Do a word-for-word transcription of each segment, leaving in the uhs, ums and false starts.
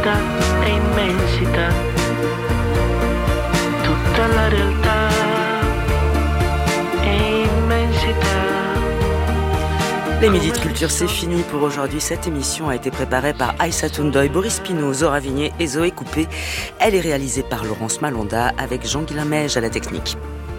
immensità, è immensità, tutta la realtà è immensità. Les Midis de Culture, c'est fini pour aujourd'hui. Cette émission a été préparée par Aïssa Toundoy, Boris Pinot, Zora Vigné et Zoé Coupé. Elle est réalisée par Laurence Malonda avec Jean-Guilain Meige à la technique.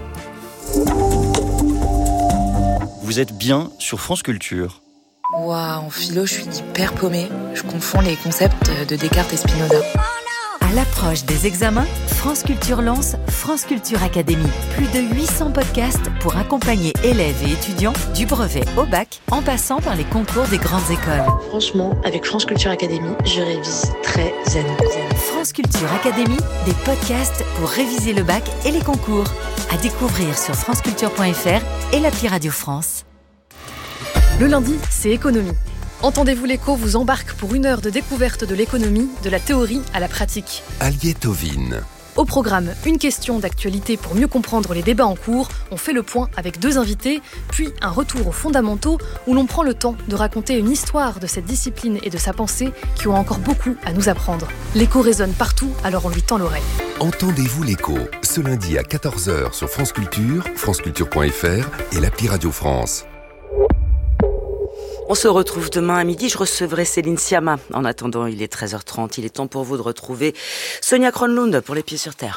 Vous êtes bien sur France Culture. Waouh, en philo, je suis hyper paumée. Je confonds les concepts de Descartes et Spinoza. À l'approche des examens, France Culture lance France Culture Academy. Plus de huit cents podcasts pour accompagner élèves et étudiants du brevet au bac, en passant par les concours des grandes écoles. Franchement, avec France Culture Academy, je révise très zen. France Culture Academy, des podcasts pour réviser le bac et les concours. À découvrir sur franceculture point f r et l'appli Radio France. Le lundi, c'est économie. Entendez-vous l'écho vous embarque pour une heure de découverte de l'économie, de la théorie à la pratique. Aliette Ovine. Au programme, une question d'actualité pour mieux comprendre les débats en cours. On fait le point avec deux invités, puis un retour aux fondamentaux où l'on prend le temps de raconter une histoire de cette discipline et de sa pensée qui ont encore beaucoup à nous apprendre. L'écho résonne partout, alors on lui tend l'oreille. Entendez-vous l'écho, ce lundi à quatorze heures sur France Culture, franceculture point f r et l'appli Radio France. On se retrouve demain à midi, je recevrai Céline Sciamma. En attendant, il est treize heures trente, il est temps pour vous de retrouver Sonia Kronlund pour Les Pieds sur Terre.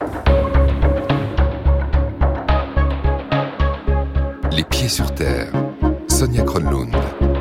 Les Pieds sur Terre, Sonia Kronlund.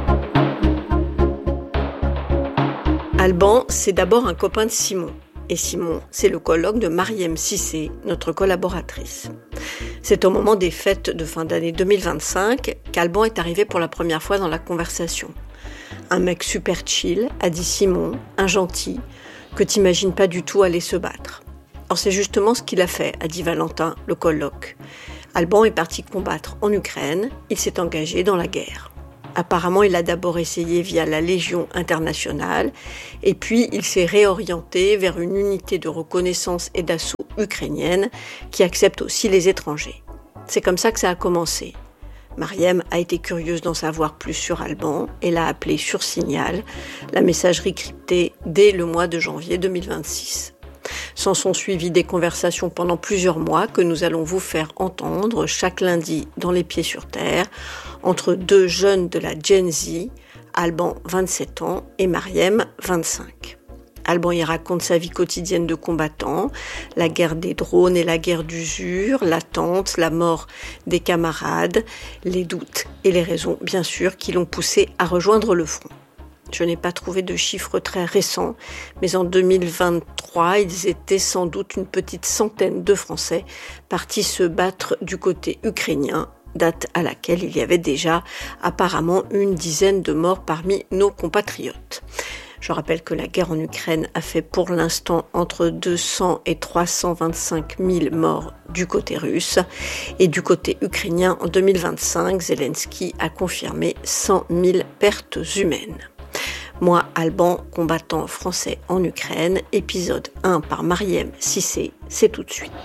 Alban, c'est d'abord un copain de Simon. Et Simon, c'est le colloque de Mariem Cissé, notre collaboratrice. C'est au moment des fêtes de fin d'année deux mille vingt-cinq qu'Alban est arrivé pour la première fois dans la conversation. Un mec super chill, a dit Simon, un gentil, que t'imagines pas du tout aller se battre. Or c'est justement ce qu'il a fait, a dit Valentin, le colloque. Alban est parti combattre en Ukraine, il s'est engagé dans la guerre. Apparemment, il a d'abord essayé via la Légion internationale et puis il s'est réorienté vers une unité de reconnaissance et d'assaut ukrainienne qui accepte aussi les étrangers. C'est comme ça que ça a commencé. Mariem a été curieuse d'en savoir plus sur Alban et l'a appelé sur Signal, la messagerie cryptée dès le mois de janvier deux mille vingt-six. S'en sont suivies des conversations pendant plusieurs mois que nous allons vous faire entendre chaque lundi dans Les Pieds sur Terre entre deux jeunes de la Gen Z, Alban, vingt-sept ans, et Mariem, vingt-cinq. Alban y raconte sa vie quotidienne de combattant, la guerre des drones et la guerre d'usure, l'attente, la mort des camarades, les doutes et les raisons, bien sûr, qui l'ont poussé à rejoindre le front. Je n'ai pas trouvé de chiffres très récents, mais en deux mille vingt-trois, ils étaient sans doute une petite centaine de Français partis se battre du côté ukrainien, date à laquelle il y avait déjà apparemment une dizaine de morts parmi nos compatriotes. Je rappelle que la guerre en Ukraine a fait pour l'instant entre deux cents et trois cent vingt-cinq mille morts du côté russe. Et du côté ukrainien, en deux mille vingt-cinq, Zelensky a confirmé cent mille pertes humaines. Moi, Alban, combattant français en Ukraine, épisode un par Mariem Cissé, c'est tout de suite.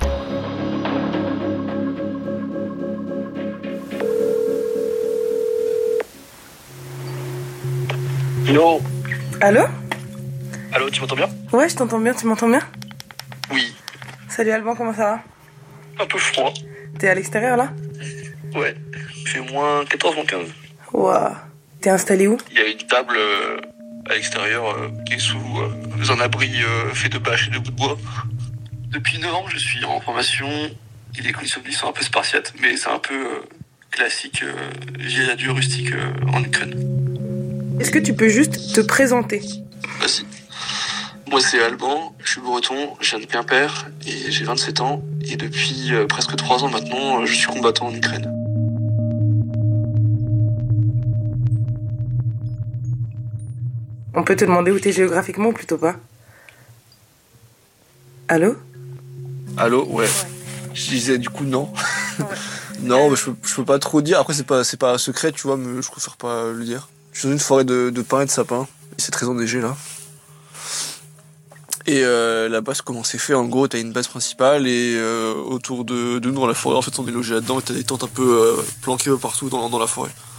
Hello. Allô ? Allô, tu m'entends bien ? Ouais, je t'entends bien, tu m'entends bien ? Oui. Salut Alban, comment ça va ? Un peu froid. T'es à l'extérieur là ? Ouais, il fait moins quatorze, moins quinze. Waouh. T'es installé où ? Il y a une table euh, à l'extérieur euh, qui est sous euh, un abri euh, fait de bâches et de bouts de bois. Depuis neuf ans, je suis en formation et les conditions de vie sont un peu spartiates, mais c'est un peu euh, classique, euh, villageois rustique euh, en Ukraine. Est-ce que tu peux juste te présenter ? Bah si. Moi c'est Alban, je suis breton, je viens de Quimper et j'ai vingt-sept ans. Et depuis euh, presque trois ans maintenant, euh, je suis combattant en Ukraine. On peut te demander où t'es géographiquement ou plutôt pas ? Allô ? Allô, ouais. ouais. Je disais du coup non. Ouais. Non, mais je, peux, je peux pas trop dire. Après c'est pas, c'est pas secret, tu vois, mais je préfère pas le dire. Je suis dans une forêt de, de pins et de sapins, et c'est très enneigé là. Et euh, la base, comment c'est fait, en gros, t'as une base principale et euh, autour de, de nous dans la forêt, en fait, on est logé là-dedans et t'as des tentes un peu euh, planquées partout dans, dans la forêt.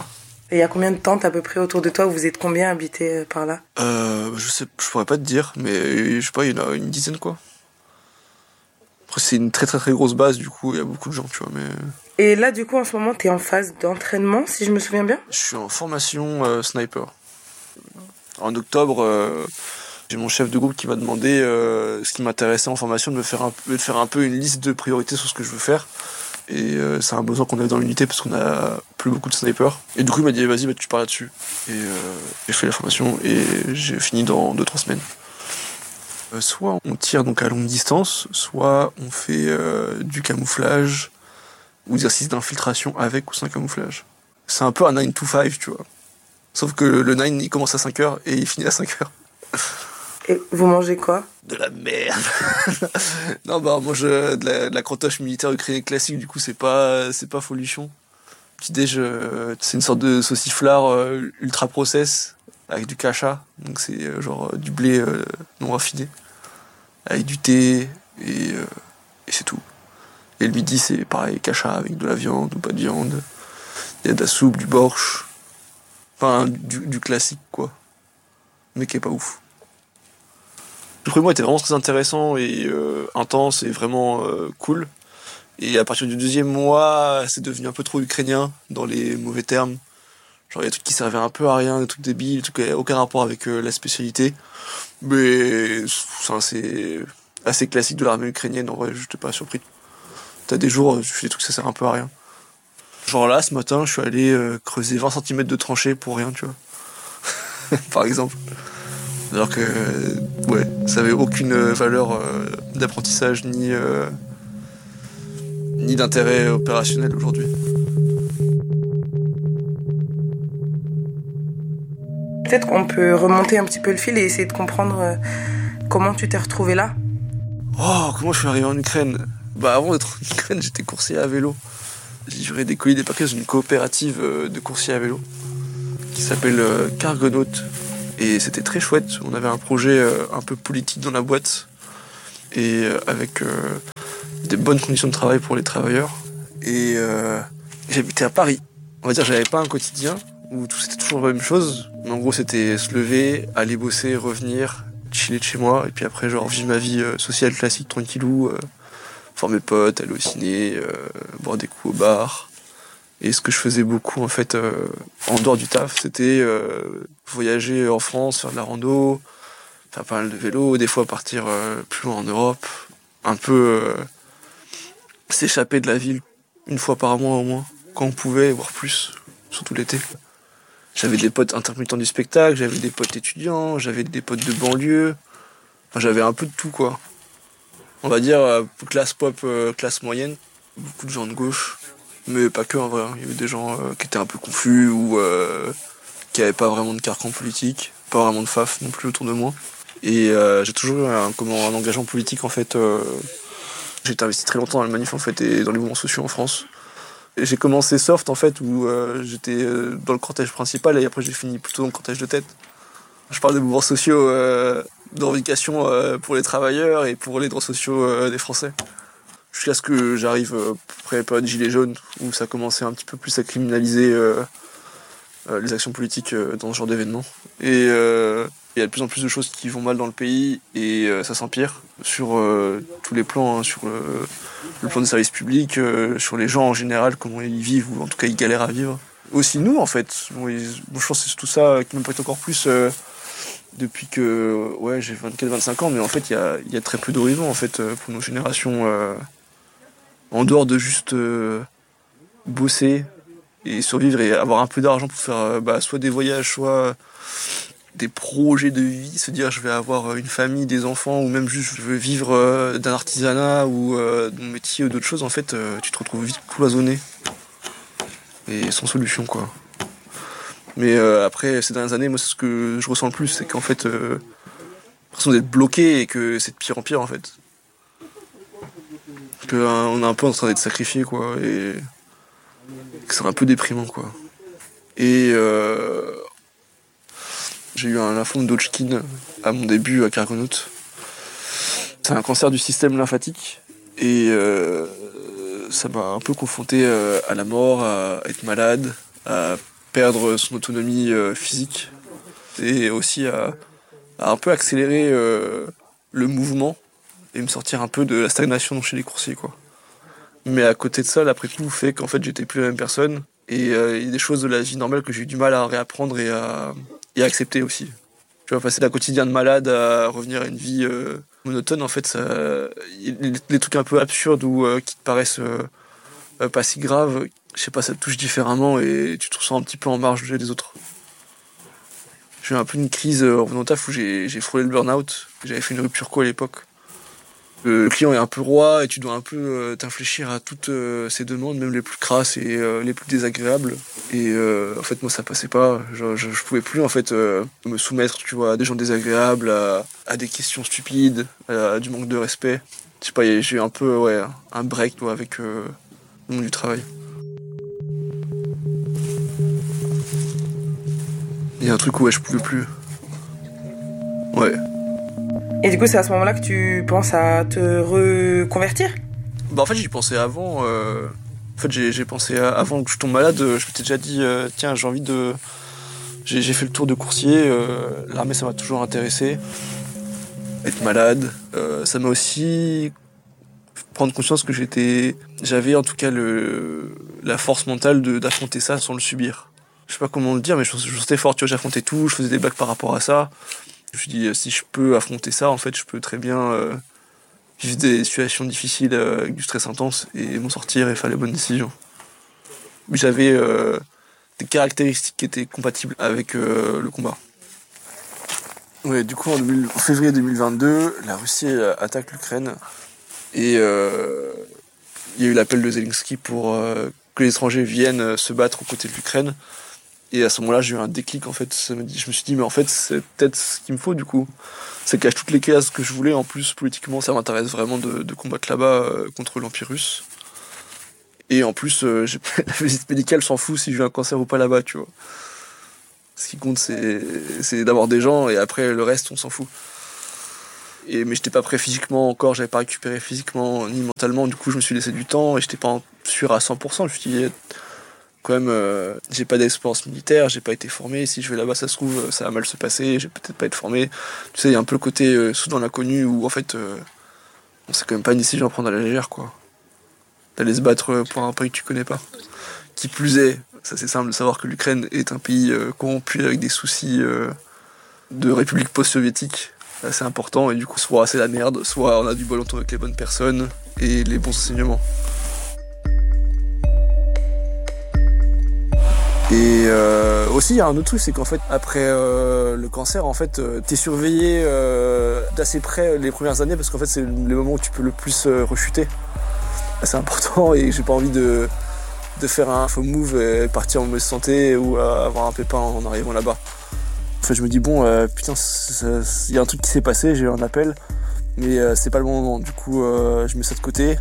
Et il y a combien de tentes à peu près autour de toi? Vous êtes combien habités par là? euh, Je sais, je pourrais pas te dire, mais je sais pas, il y en a une dizaine quoi. Après c'est une très très très grosse base, du coup il y a beaucoup de gens, tu vois. Mais et là du coup en ce moment t'es en phase d'entraînement, si je me souviens bien? Je suis en formation euh, sniper. En octobre, euh, j'ai mon chef de groupe qui m'a demandé euh, ce qui m'intéressait en formation, de me faire un, de faire un peu une liste de priorités sur ce que je veux faire. Et euh, c'est un besoin qu'on avait dans l'unité parce qu'on a plus beaucoup de snipers. Et du coup il m'a dit vas-y bah, tu pars là-dessus. Et euh, j'ai fait la formation et j'ai fini dans deux trois semaines. Euh, soit on tire donc à longue distance, soit on fait euh, du camouflage ou exercice d'infiltration avec ou sans camouflage. C'est un peu un nine to five, tu vois. Sauf que le nine il commence à cinq heures et il finit à cinq heures. Et vous mangez quoi? De la merde. Non bah moi je de la, de la crotoche militaire ukrainienne classique, du coup c'est pas c'est pas folichon. Petit déj, euh, c'est une sorte de sauciflard euh, ultra process avec du kasha, donc c'est euh, genre euh, du blé euh, non raffiné, avec du thé et, euh, et c'est tout. Et le midi c'est pareil, kasha avec de la viande ou pas de viande. Il y a de la soupe, du borsch, enfin du, du classique quoi, mais qui est pas ouf. Le premier mois était vraiment très intéressant et euh, intense et vraiment euh, cool. Et à partir du deuxième mois, c'est devenu un peu trop ukrainien, dans les mauvais termes. Genre, il y a des trucs qui servaient un peu à rien, des trucs débiles, des trucs qui n'avaient aucun rapport avec euh, la spécialité. Mais enfin, c'est assez classique de l'armée ukrainienne, en vrai, je n'étais pas surpris. T'as des jours, tu fais des trucs, ça sert un peu à rien. Genre là, ce matin, je suis allé euh, creuser vingt centimètres de tranchée pour rien, tu vois. Par exemple. Alors que, euh, ouais, ça avait aucune valeur euh, d'apprentissage ni, euh, ni d'intérêt opérationnel aujourd'hui. Peut-être qu'on peut remonter un petit peu le fil et essayer de comprendre euh, comment tu t'es retrouvé là. Oh, comment je suis arrivé en Ukraine? Bah avant d'être en Ukraine, j'étais coursier à vélo. J'ai livré des colis, des paquets dans une coopérative euh, de coursiers à vélo qui s'appelle euh, Cargonaut. Et c'était très chouette, on avait un projet euh, un peu politique dans la boîte et euh, avec euh, des bonnes conditions de travail pour les travailleurs. Et euh, j'habitais à Paris. On va dire que j'avais pas un quotidien où tout c'était toujours la même chose. Mais en gros c'était se lever, aller bosser, revenir, chiller de chez moi et puis après genre vivre ma vie euh, sociale classique tranquillou, euh, voir mes potes, aller au ciné, euh, boire des coups au bar. Et ce que je faisais beaucoup en fait euh, en dehors du taf, c'était euh, voyager en France, faire de la rando, faire pas mal de vélo, des fois partir euh, plus loin en Europe, un peu euh, s'échapper de la ville une fois par mois au moins, quand on pouvait, voire plus, surtout l'été. J'avais des potes intermittents du spectacle, j'avais des potes étudiants, j'avais des potes de banlieue, enfin, j'avais un peu de tout quoi. On va dire euh, classe pop, euh, classe moyenne, beaucoup de gens de gauche. Mais pas que en vrai, il y avait des gens euh, qui étaient un peu confus ou euh, qui n'avaient pas vraiment de carcan politique, pas vraiment de faf non plus autour de moi. Et euh, j'ai toujours eu un, comment, un engagement politique en fait. Euh, j'ai été investi très longtemps dans le manif en fait et dans les mouvements sociaux en France. Et j'ai commencé soft en fait où euh, j'étais dans le cortège principal et après j'ai fini plutôt dans le cortège de tête. Je parle des mouvements sociaux euh, de revendication euh, pour les travailleurs et pour les droits sociaux euh, des Français. Jusqu'à ce que j'arrive euh, après la période Gilets jaunes, où ça commençait un petit peu plus à criminaliser euh, euh, les actions politiques euh, dans ce genre d'événements. Et euh, il y a de plus en plus de choses qui vont mal dans le pays, et euh, ça s'empire sur euh, tous les plans, hein, sur le, le plan des services publics, euh, sur les gens en général, comment ils vivent, ou en tout cas ils galèrent à vivre. Aussi nous en fait, bon, bon, je pense que c'est tout ça qui m'impacte encore plus euh, depuis que ouais, j'ai vingt-quatre vingt-cinq ans, mais en fait il y a, y a très peu d'horizons en fait, pour nos générations. Euh, En dehors de juste euh, bosser et survivre et avoir un peu d'argent pour faire euh, bah, soit des voyages, soit des projets de vie, se dire je vais avoir une famille, des enfants, ou même juste je veux vivre euh, d'un artisanat ou euh, de mon métier ou d'autres choses, en fait euh, tu te retrouves vite cloisonné et sans solution quoi. Mais euh, après ces dernières années, moi c'est ce que je ressens le plus, c'est qu'en fait euh, l'impression d'être bloqué et que c'est de pire en pire en fait. On est un peu en train d'être sacrifié quoi, et que c'est un peu déprimant quoi. Et euh... j'ai eu un lymphome d'Hodgkin à mon début à Cargonaut. C'est un cancer du système lymphatique et euh... ça m'a un peu confronté à la mort, à être malade, à perdre son autonomie euh, physique et aussi à, à un peu accélérer euh, le mouvement et me sortir un peu de la stagnation chez les coursiers, quoi. Mais à côté de ça, l'après-coup fait qu'en fait j'étais plus la même personne et euh, il y a des choses de la vie normale que j'ai eu du mal à réapprendre et à, et à accepter aussi. Tu vois, passer d'un quotidien de malade à revenir à une vie euh, monotone, en fait, ça, les, les trucs un peu absurdes ou euh, qui te paraissent euh, pas si graves, je sais pas, ça te touche différemment et tu te ressens un petit peu en marge des autres. J'ai eu un peu une crise en revenant au taf où j'ai, j'ai frôlé le burn-out. J'avais fait une rupture co à l'époque. Le client est un peu roi et tu dois un peu euh, t'infléchir à toutes euh, ses demandes, même les plus crasses et euh, les plus désagréables. Et euh, en fait, moi, ça passait pas. Je, je, je pouvais plus en fait euh, me soumettre, tu vois, à des gens désagréables, à, à des questions stupides, à, à du manque de respect. Je sais pas, j'ai eu un peu ouais, un break toi, avec euh, le monde du travail. Il y a un truc où ouais, je pouvais plus. Ouais. Et du coup, c'est à ce moment-là que tu penses à te reconvertir ? Bah en fait, j'y pensais avant. Euh... En fait, j'ai, j'ai pensé à... avant que je tombe malade. Je m'étais déjà dit, euh, tiens, j'ai envie de. J'ai, j'ai fait le tour de coursier. Euh... L'armée, ça m'a toujours intéressé. Être malade, euh... ça m'a aussi prendre conscience que j'étais, j'avais en tout cas le la force mentale de d'affronter ça sans le subir. Je sais pas comment le dire, mais je me sentais fort. Tu vois, j'affrontais tout. Je faisais des blagues par rapport à ça. Je me suis dit, si je peux affronter ça, en fait, je peux très bien euh, vivre des situations difficiles euh, avec du stress intense et m'en sortir et faire les bonnes décisions. Mais j'avais euh, des caractéristiques qui étaient compatibles avec euh, le combat. Ouais, du coup, en, deux mille, en février deux mille vingt-deux, la Russie euh, attaque l'Ukraine et euh, il y a eu l'appel de Zelensky pour euh, que les étrangers viennent euh, se battre aux côtés de l'Ukraine. Et à ce moment-là, j'ai eu un déclic, en fait. Ça me dit, je me suis dit, mais en fait, c'est peut-être ce qu'il me faut, du coup. Ça cache toutes les cases que je voulais. En plus, politiquement, ça m'intéresse vraiment de, de combattre là-bas euh, contre l'Empire russe. Et en plus, euh, j'ai, la visite médicale s'en fout si j'ai un cancer ou pas là-bas, tu vois. Ce qui compte, c'est, c'est d'avoir des gens, et après, le reste, on s'en fout. Et, mais j'étais pas prêt physiquement encore, j'avais pas récupéré physiquement ni mentalement. Du coup, je me suis laissé du temps, et j'étais pas sûr à cent pour cent. Je me suis dit, quand même, euh, j'ai pas d'expérience militaire, j'ai pas été formé. Si je vais là-bas, ça se trouve, ça va mal se passer, je vais peut-être pas être formé. Tu sais, il y a un peu le côté euh, sous dans l'inconnu où en fait, euh, c'est quand même pas une décision à prendre à la légère, quoi. D'aller se battre pour un pays que tu connais pas. Qui plus est, ça c'est simple de savoir que l'Ukraine est un pays euh, corrompu avec des soucis euh, de république post-soviétique assez important, et du coup, soit c'est la merde, soit on a du bol avec les bonnes personnes et les bons enseignements. Et euh, aussi, il y a un autre truc, c'est qu'en fait, après euh, le cancer, en fait, euh, t'es surveillé euh, d'assez près les premières années, parce qu'en fait, c'est le moment où tu peux le plus euh, rechuter. C'est important, et j'ai pas envie de, de faire un faux move et partir en mauvaise santé ou euh, avoir un pépin en arrivant là-bas. En fait, je me dis, bon, euh, putain, il y a un truc qui s'est passé, j'ai eu un appel, mais euh, c'est pas le bon moment. Du coup, euh, je mets ça de côté.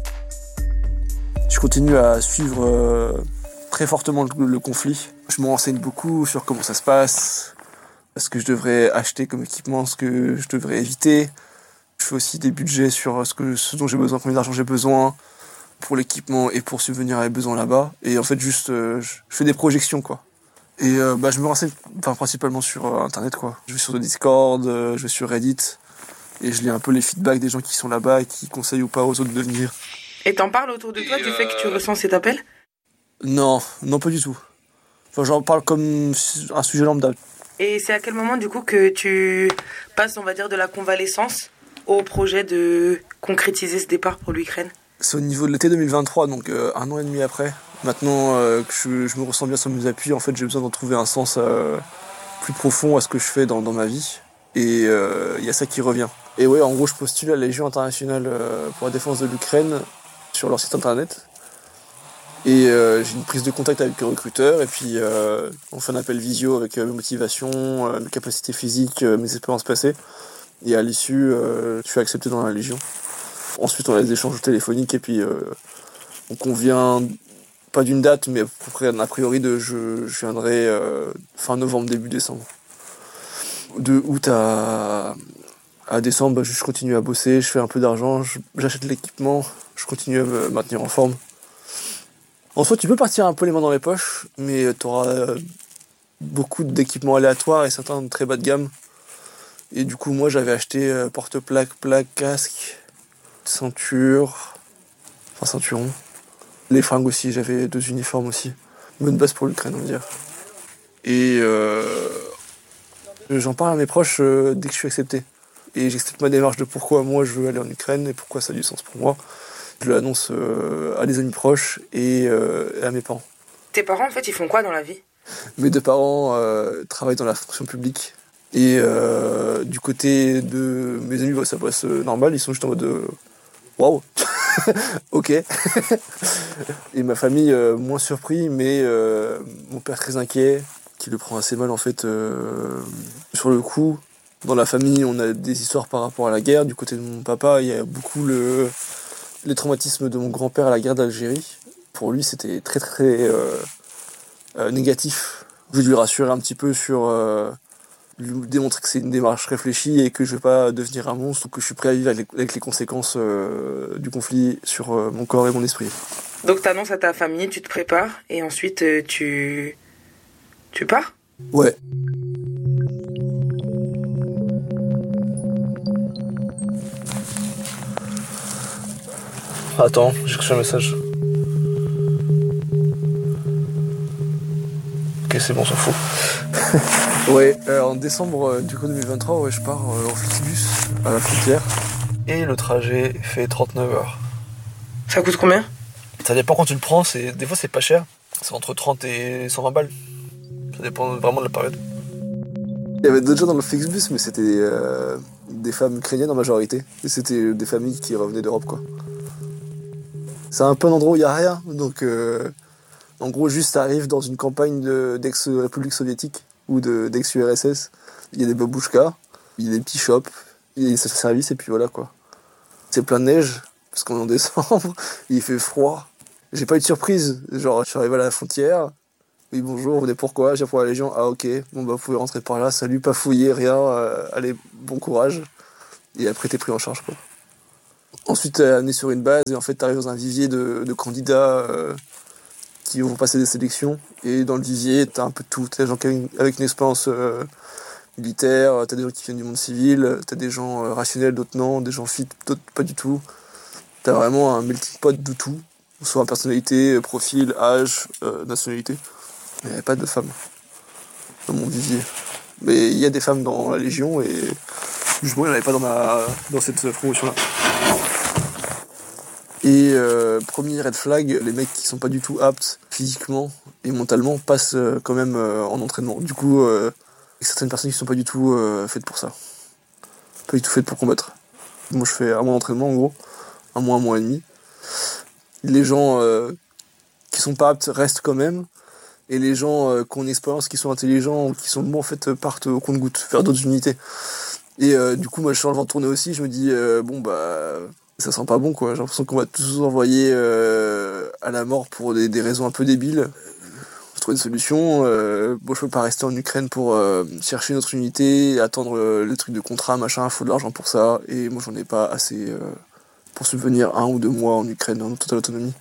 Je continue à suivre... Euh, très fortement le, le conflit. Je me renseigne beaucoup sur comment ça se passe, ce que je devrais acheter comme équipement, ce que je devrais éviter. Je fais aussi des budgets sur ce, que, ce dont j'ai besoin, combien d'argent j'ai besoin pour l'équipement et pour subvenir à mes besoins là-bas. Et en fait, juste, euh, je fais des projections, quoi. Et euh, bah, je me renseigne enfin, principalement sur euh, Internet, quoi. Je vais sur le Discord, euh, je vais sur Reddit, et je lis un peu les feedbacks des gens qui sont là-bas et qui conseillent ou pas aux autres de venir. Et t'en parles autour de toi et du euh... fait que tu ressens cet appel ? Non, non pas du tout. Enfin, j'en parle comme un sujet lambda. Et c'est à quel moment du coup que tu passes, on va dire, de la convalescence au projet de concrétiser ce départ pour l'Ukraine ? C'est au niveau de l'été deux mille vingt-trois, donc euh, un an et demi après. Maintenant euh, que je, je me ressens bien sur mes appuis, en fait j'ai besoin d'en trouver un sens euh, plus profond à ce que je fais dans, dans ma vie. Et il euh, y a ça qui revient. Et ouais, en gros je postule à la Légion internationale euh, pour la défense de l'Ukraine sur leur site internet. Et euh, j'ai une prise de contact avec le recruteur, et puis euh, on fait un appel visio avec euh, mes motivations, euh, mes capacités physiques, euh, mes expériences passées. Et à l'issue, euh, je suis accepté dans la Légion. Ensuite, on a des échanges téléphoniques, et puis euh, on convient, pas d'une date, mais à peu près a priori de je, je viendrai euh, fin novembre, début décembre. De août à, à décembre, bah, je continue à bosser, je fais un peu d'argent, je, j'achète l'équipement, je continue à me maintenir en forme. En soi, tu peux partir un peu les mains dans les poches, mais tu auras euh, beaucoup d'équipements aléatoires et certains très bas de gamme. Et du coup, moi, j'avais acheté euh, porte-plaque, plaque, casque, ceinture, enfin ceinturon. Les fringues aussi, j'avais deux uniformes aussi. Bonne base pour l'Ukraine, on va dire. Et euh, j'en parle à mes proches euh, dès que je suis accepté. Et j'explique ma démarche de pourquoi moi je veux aller en Ukraine et pourquoi ça a du sens pour moi. Je l'annonce euh, à des amis proches et euh, à mes parents. Tes parents, en fait, ils font quoi dans la vie ? Mes deux parents euh, travaillent dans la fonction publique. Et euh, du côté de mes amis, bah, ça passe euh, normal. Ils sont juste en mode euh, waouh, ok. Et ma famille, euh, moins surpris, mais euh, mon père très inquiet, qui le prend assez mal en fait. Euh, sur le coup, dans la famille, on a des histoires par rapport à la guerre. Du côté de mon papa, il y a beaucoup le, les traumatismes de mon grand-père à la guerre d'Algérie. Pour lui, c'était très très euh, euh, négatif. Je vais lui rassurer un petit peu sur... Euh, lui démontrer que c'est une démarche réfléchie et que je vais pas devenir un monstre ou que je suis prêt à vivre avec les, avec les conséquences euh, du conflit sur euh, mon corps et mon esprit. Donc t'annonces à ta famille, tu te prépares et ensuite euh, tu... tu pars ? Ouais. Attends, j'ai reçu un message. Ok, c'est bon, on s'en fout. Ouais, euh, en décembre euh, du coup deux mille vingt-trois, ouais, je pars euh, en Flixbus à la frontière. Et le trajet fait trente-neuf heures. Ça coûte combien ? Ça dépend quand tu le prends, c'est... des fois c'est pas cher. C'est entre trente et cent vingt balles. Ça dépend vraiment de la période. Il y avait d'autres gens dans le Flixbus, mais c'était euh, des femmes ukrainiennes en majorité. Et c'était des familles qui revenaient d'Europe, quoi. C'est un peu un endroit où il n'y a rien, donc... Euh, en gros, juste t'arrives dans une campagne de, d'ex-République soviétique ou de, d'ex-U R S S. Il y a des babouchkas, il y a des petits shops, il y a des services et puis voilà quoi. C'est plein de neige, parce qu'on est en décembre, il fait froid. J'ai pas eu de surprise, genre je suis arrivé à la frontière. Oui bonjour, vous venez pourquoi ? J'ai pour la Légion. Ah ok, bon bah vous pouvez rentrer par là, salut, pas fouiller, rien, euh, allez, bon courage. Et après t'es pris en charge quoi. Ensuite t'es amené sur une base et en fait t'arrives dans un vivier de, de candidats euh, qui vont passer des sélections, et dans le vivier, t'as un peu de tout. T'as des gens avec une expérience euh, militaire, t'as des gens qui viennent du monde civil, t'as des gens euh, rationnels, d'autres non, des gens fit, d'autres pas du tout. T'as vraiment un melting pot de tout, soit en personnalité, profil, âge, euh, nationalité. Il n'y avait pas de femmes dans mon vivier. Mais il y a des femmes dans la Légion, et justement, il n'y en avait pas dans, ma, dans cette promotion-là. Et euh, premier red flag, les mecs qui sont pas du tout aptes physiquement et mentalement passent euh, quand même euh, en entraînement. Du coup, euh, certaines personnes qui sont pas du tout euh, faites pour ça. Pas du tout faites pour combattre. Moi je fais un mois d'entraînement en gros, un mois, un mois et demi. Les gens euh, qui sont pas aptes restent quand même. Et les gens euh, qui ont une expérience, qui sont intelligents ou qui sont bons en fait partent au compte-gouttes vers d'autres unités. Et euh, du coup moi je suis en train de tourner aussi, je me dis euh, bon bah... ça sent pas bon quoi, j'ai l'impression qu'on va tous nous envoyer euh, à la mort pour des, des raisons un peu débiles. Faut trouver une solution. Euh, bon, je peux pas rester en Ukraine pour euh, chercher notre unité, attendre euh, le truc de contrat, machin, faut de l'argent pour ça. Et moi j'en ai pas assez euh, pour subvenir un ou deux mois en Ukraine en totale autonomie.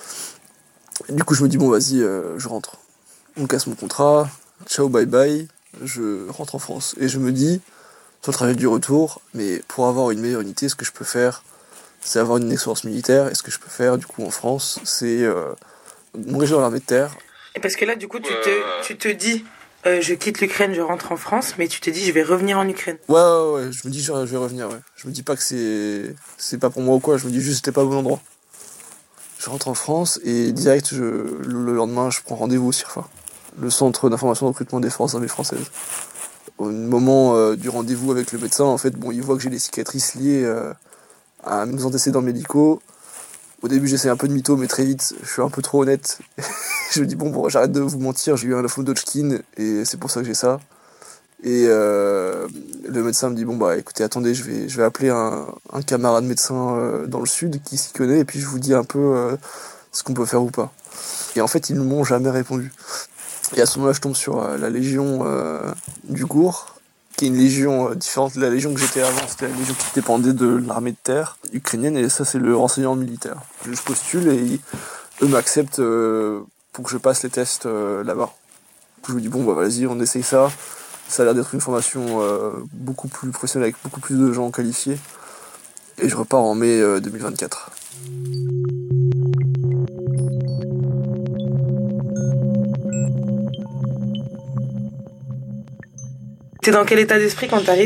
Et du coup je me dis bon vas-y, euh, je rentre. On casse mon contrat, ciao bye bye, je rentre en France. Et je me dis, sur le trajet du retour, mais pour avoir une meilleure unité, ce que je peux faire, c'est avoir une expérience militaire. Et ce que je peux faire du coup en France, c'est euh, m'engager dans l'armée de terre. Et parce que là du coup tu te, tu te dis euh, je quitte l'Ukraine, je rentre en France, mais tu te dis je vais revenir en Ukraine. Ouais ouais ouais, je me dis je vais revenir, ouais. Je me dis pas que c'est c'est pas pour moi ou quoi, je me dis juste que c'était pas au bon endroit. Je rentre en France et direct je, le lendemain je prends rendez-vous au C I R F A, le centre d'information de recrutement des forces armées françaises. Au moment euh, du rendez-vous avec le médecin, en fait, bon, il voit que j'ai des cicatrices liées euh, à mes antécédents médicaux. Au début, j'essaie un peu de mytho, mais très vite, je suis un peu trop honnête. Je me dis, bon, bon, j'arrête de vous mentir, j'ai eu un lymphome Hodgkin, et c'est pour ça que j'ai ça. Et euh, le médecin me dit, bon, bah, écoutez, attendez, je vais, je vais appeler un, un camarade médecin euh, dans le sud qui s'y connaît, et puis je vous dis un peu euh, ce qu'on peut faire ou pas. Et en fait, ils ne m'ont jamais répondu. Et à ce moment-là, je tombe sur euh, la Légion euh, du Gour, qui est une légion euh, différente de la légion que j'étais avant. C'était la légion qui dépendait de l'armée de terre ukrainienne, et ça, c'est le renseignement militaire. Je postule, et eux m'acceptent euh, pour que je passe les tests euh, là-bas. Je me dis bon bah vas-y, on essaye ça. Ça a l'air d'être une formation euh, beaucoup plus professionnelle avec beaucoup plus de gens qualifiés. Et je repars en mai euh, deux mille vingt-quatre. T'es dans quel état d'esprit quand t'arrives ?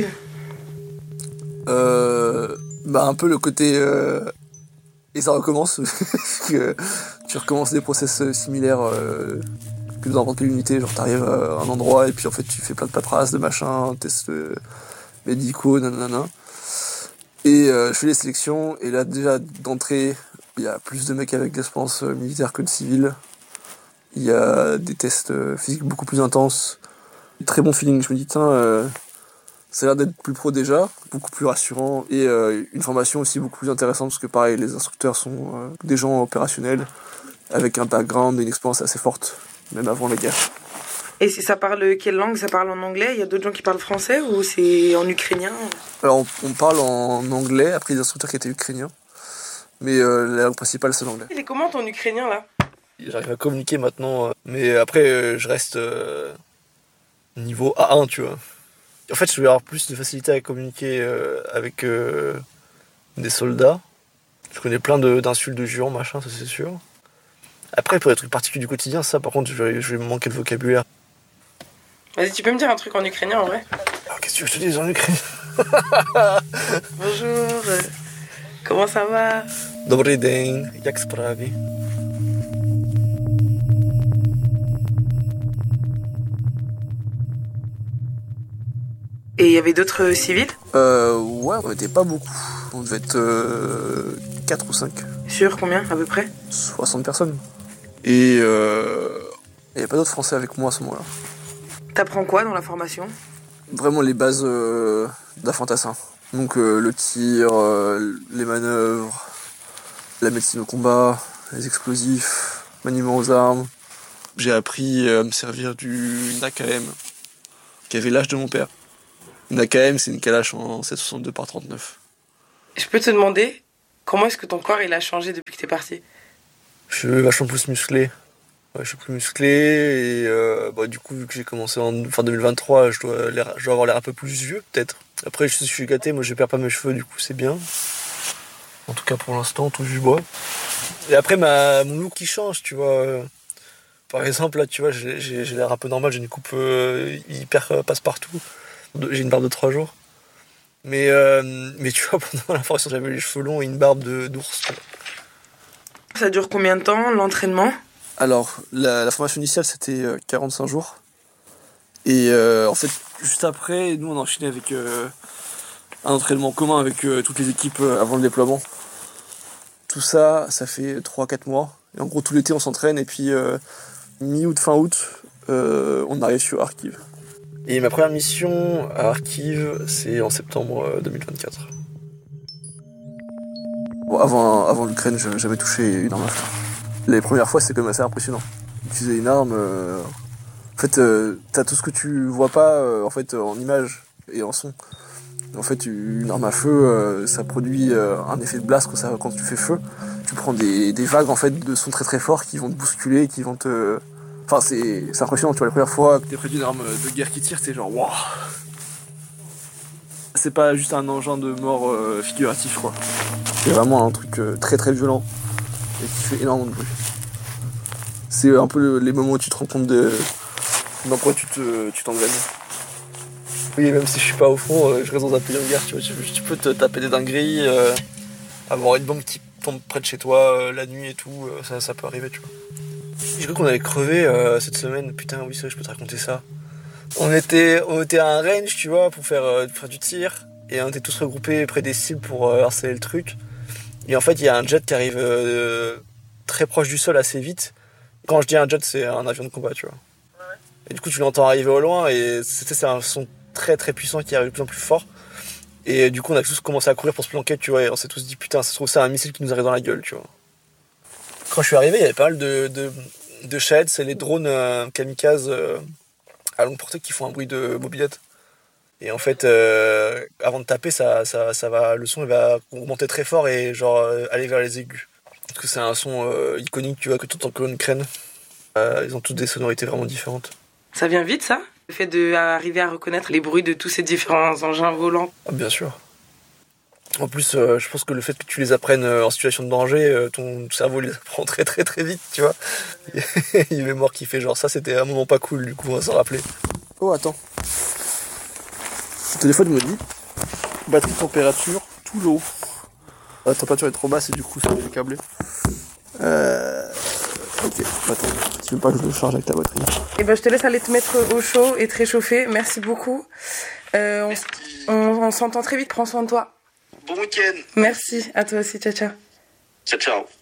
euh, Bah un peu le côté euh, et ça recommence parce que tu recommences des process similaires euh, que dans n'importe quelle unité. Genre t'arrives à un endroit et puis en fait tu fais plein de paperasses, de machins, tests euh, médicaux, nanana. Et euh, je fais les sélections et là déjà d'entrée il y a plus de mecs avec l'expérience militaire que de civils. Il y a des tests physiques beaucoup plus intenses. Très bon feeling, je me dis tiens, euh, ça a l'air d'être plus pro déjà, beaucoup plus rassurant et euh, une formation aussi beaucoup plus intéressante parce que pareil, les instructeurs sont euh, des gens opérationnels avec un background et une expérience assez forte, même avant la guerre. Et si ça parle quelle langue ? Ça parle en anglais ? Il y a d'autres gens qui parlent français ou c'est en ukrainien ? Alors on, on parle en anglais, après les instructeurs qui étaient ukrainiens, mais euh, la langue principale c'est l'anglais. Il est comment ton ukrainien là ? J'arrive à communiquer maintenant, mais après je reste euh, niveau A un, tu vois. En fait, je vais avoir plus de facilité à communiquer euh, avec euh, des soldats. Je connais plein de, d'insultes de jurons, machin, ça c'est sûr. Après, pour les trucs particuliers du quotidien, ça par contre, je vais, je vais me manquer de vocabulaire. Vas-y, tu peux me dire un truc en ukrainien en vrai ? Alors, qu'est-ce que je te dis en ukrainien ? Bonjour, euh, comment ça va ? Dobry dzień, jak sprawy? Et il y avait d'autres civils ? Euh, ouais, on était pas beaucoup. On devait être euh, quatre ou cinq. Sur combien à peu près ? soixante personnes. Et il euh, n'y avait pas d'autres Français avec moi à ce moment-là. T'apprends quoi dans la formation ? Vraiment les bases euh, d'un fantassin. Donc euh, le tir, euh, les manœuvres, la médecine au combat, les explosifs, maniement aux armes. J'ai appris à me servir du N A K M, qui avait l'âge de mon père. Une A K M, c'est une calache en sept soixante-deux par trente-neuf. Je peux te demander, comment est-ce que ton corps il a changé depuis que t'es parti ? Je suis vachement plus musclé. Ouais, je suis plus musclé et euh, bah, du coup, vu que j'ai commencé en fin deux mille vingt-trois, je dois, l'air, je dois avoir l'air un peu plus vieux, peut-être. Après, je, je suis gâté, moi je perds pas mes cheveux, du coup c'est bien. En tout cas pour l'instant, touche du bois. Et après, ma, mon look qui change, tu vois. Par exemple, là, tu vois, j'ai, j'ai, j'ai l'air un peu normal, j'ai une coupe euh, hyper euh, passe-partout. J'ai une barbe de trois jours. Mais, euh, mais tu vois, pendant la formation, j'avais les cheveux longs et une barbe de, d'ours. Ça dure combien de temps, l'entraînement ? Alors, la, la formation initiale, c'était quarante-cinq jours. Et euh, en fait, juste après, nous, on a enchaîné avec euh, un entraînement commun avec euh, toutes les équipes euh, avant le déploiement. Tout ça, ça fait trois à quatre mois. Et en gros, tout l'été, on s'entraîne. Et puis, euh, mi-août, fin août, euh, on arrive sur Kharkiv. Et ma première mission à Kharkiv, c'est en septembre deux mille vingt-quatre. Bon, avant, avant l'Ukraine, j'avais jamais touché une arme à feu. Les premières fois, c'est quand même assez impressionnant. Utiliser une arme, euh... en fait, euh, t'as tout ce que tu vois pas euh, en fait, en images et en son. En fait, une arme à feu, euh, ça produit euh, un effet de blast quand, ça, quand tu fais feu. Tu prends des, des vagues en fait, de sons très très forts qui vont te bousculer, qui vont te... Enfin, c'est, c'est impressionnant, tu vois, la première fois que t'es près d'une arme de guerre qui tire, t'es genre waouh. C'est pas juste un engin de mort euh, figuratif, quoi. C'est vraiment un truc euh, très très violent et qui fait énormément de bruit. C'est un peu le, les moments où tu te rends compte de dans quoi tu, te, tu t'engages. Oui, même si je suis pas au front, euh, je reste dans un pays en guerre, tu vois, tu, tu peux te taper des dingueries, euh, avoir une bombe qui tombe près de chez toi euh, la nuit et tout, euh, ça, ça peut arriver, tu vois. J'ai cru qu'on allait crever euh, cette semaine, putain, oui, c'est vrai, je peux te raconter ça. On était, on était à un range, tu vois, pour faire, euh, pour faire du tir, et on était tous regroupés près des cibles pour euh, harceler le truc. Et en fait, il y a un jet qui arrive euh, très proche du sol assez vite. Quand je dis un jet, c'est un avion de combat, tu vois. Et du coup, tu l'entends arriver au loin, et c'est, c'est un son très très puissant qui arrive de plus en plus fort. Et du coup, on a tous commencé à courir pour se planquer, tu vois, et on s'est tous dit, putain, ça se trouve, c'est un missile qui nous arrive dans la gueule, tu vois. Quand je suis arrivé, il y avait pas mal de, de, de sheds, c'est les drones euh, kamikazes euh, à longue portée qui font un bruit de mobilette. Et en fait, euh, avant de taper, ça, ça, ça va, le son il va augmenter très fort et genre euh, aller vers les aigus. que c'est un son euh, iconique, tu vois, que tu entends comme une crène. Euh, ils ont toutes des sonorités vraiment différentes. Ça vient vite, ça ? Le fait d'arriver à reconnaître les bruits de tous ces différents engins volants. Ah, bien sûr. En plus, euh, je pense que le fait que tu les apprennes euh, en situation de danger, euh, ton cerveau les apprend très très très vite, tu vois. Il y a une mémoire qui fait genre ça, c'était un moment pas cool, du coup, on va s'en rappeler. Oh, attends. Le téléphone me dit batterie température, tout low. La température est trop basse et du coup, ça fait câbler. Euh... Ok, attends. Tu veux pas que je le charge avec ta batterie ? Eh ben, je te laisse aller te mettre au chaud et te réchauffer. Merci beaucoup. Euh, on, on, on s'entend très vite. Prends soin de toi. Bon week-end. Merci. À toi aussi. Ciao, ciao. Ciao, ciao.